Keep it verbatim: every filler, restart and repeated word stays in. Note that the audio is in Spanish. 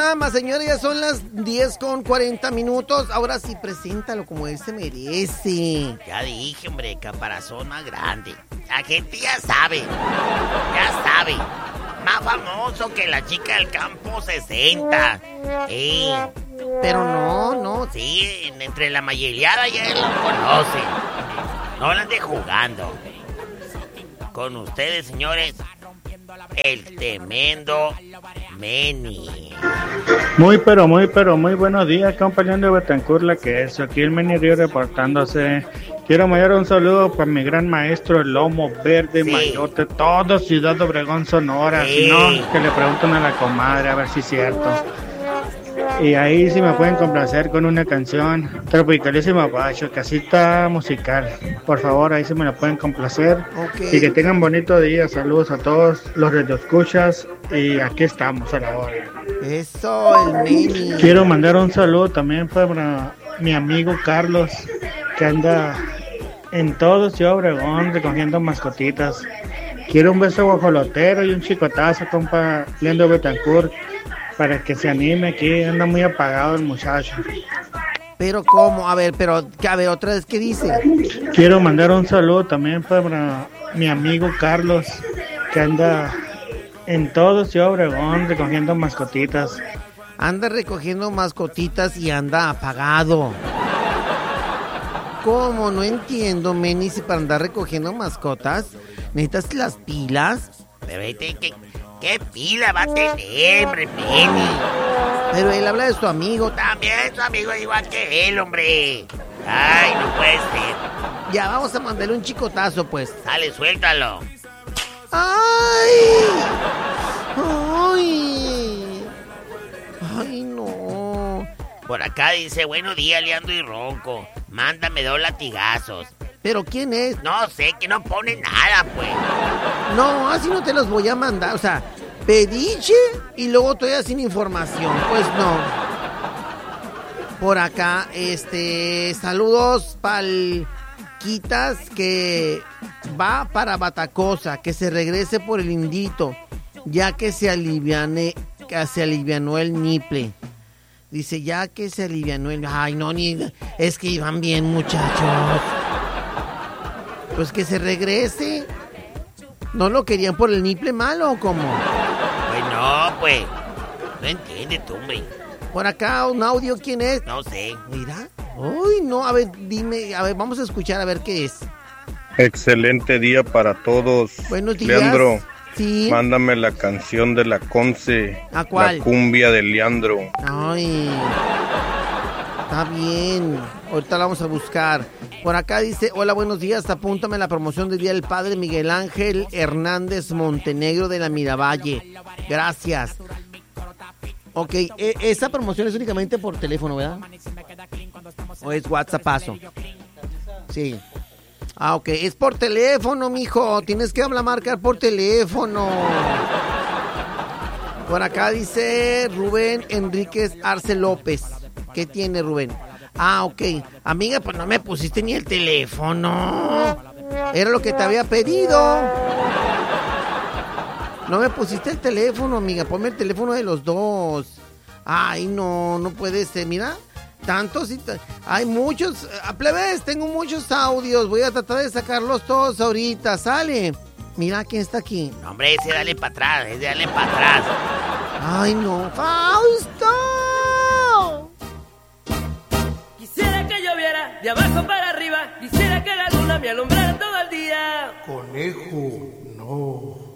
programa, señores. Ya son las diez con cuarenta minutos. Ahora sí, preséntalo como él se merece. Ya dije, hombre, caparazón más grande. La gente ya sabe. Ya sabe. Más famoso que la chica del campo sesenta. Sí. Pero no, no. Sí, entre la mayeliada ya él lo conoce. No la ande jugando. Con ustedes, señores, el tremendo Meni. Muy, pero muy, pero muy buenos días, compañero de Betancourt, la que es. Aquí el Meni Río reportándose. Quiero mandar un saludo para mi gran maestro, el Lomo Verde, sí. Mayote, todo Ciudad Obregón, Sonora. Sí. Si no, que le pregunten a la comadre, a ver si es cierto. Y ahí sí me pueden complacer con una canción, Tropicalísima Bacho, casita musical. Por favor, ahí sí me la pueden complacer. Okay. Y que tengan bonito día. Saludos a todos los radioescuchas. Y aquí estamos a la hora. Eso, el Meni. Quiero mandar un saludo también para mi amigo Carlos, que anda en todo Ciudad Obregón recogiendo mascotitas. Quiero un beso guajolotero y un chicotazo, compa Leandro Betancourt, para que se anime. Aquí anda muy apagado el muchacho. Pero cómo, a ver, pero a ver, otra vez, ¿qué dice? Quiero mandar un saludo también para mi amigo Carlos, que anda en todo Ciudad Obregón recogiendo mascotitas. Anda recogiendo mascotitas y anda apagado. ¿Cómo? No entiendo, Meni, si para andar recogiendo mascotas necesitas las pilas. Pero ¿qué, qué, qué pila va a tener, hombre, Meni? Pero él habla de su amigo. También su amigo es igual que él, hombre. Ay, no puede ser. Ya, vamos a mandarle un chicotazo, pues. Dale, suéltalo. ¡Ay! ¡Ay! ¡Ay, no! Por acá dice, buenos días, Leandro y Ronco. Mándame dos latigazos. ¿Pero quién es? No sé, que no pone nada, pues. No, así no te los voy a mandar. O sea, pediche y luego todavía sin información. Pues no. Por acá, este... Saludos pa'l Quitas, que va para Batacosa, que se regrese por el Indito, ya que se aliviane, que se alivianó el niple. Dice, ya que se alivianó el... Ay, no, ni... Es que iban bien, muchachos. Pues que se regrese. ¿No lo querían por el niple malo o cómo? Pues no, pues. No entiendes tú, hombre. Por acá, un audio, ¿quién es? No sé. Mira. Uy, no, a ver, dime, a ver, vamos a escuchar a ver qué es. Excelente día para todos. Buenos días. Leandro, sí. Mándame la canción de la Conce. ¿A cuál? La cumbia de Leandro. Ay, está bien. Ahorita la vamos a buscar. Por acá dice, hola, buenos días, apúntame la promoción del Día del Padre Miguel Ángel Hernández Montenegro de la Miravalle. Gracias. Ok, e- esa promoción es únicamente por teléfono, ¿verdad? ¿O es WhatsAppazo? Sí. Ah, ok, es por teléfono, mijo. Tienes que hablar, marcar por teléfono. Por acá dice Rubén Enríquez Arce López. ¿Qué tiene, Rubén? Ah, ok. Amiga, pues no me pusiste ni el teléfono. Era lo que te había pedido. No me pusiste el teléfono, amiga. Ponme el teléfono de los dos. Ay, no, no puede ser. Mira, tantos y... T- hay muchos. A plebes, tengo muchos audios. Voy a tratar de sacarlos todos ahorita. Sale. Mira quién está aquí. No, hombre, ese dale para atrás. Ese dale para atrás. Ay, no. ¡Fausto! Quisiera que lloviera de abajo para arriba. Quisiera que la luna me alumbrara todo el día. Conejo, no.